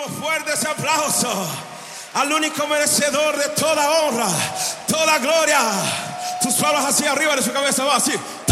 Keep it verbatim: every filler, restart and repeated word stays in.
Damos fuerte ese aplauso al único merecedor de toda honra, toda gloria. Tus palmas hacia arriba de su cabeza, va así.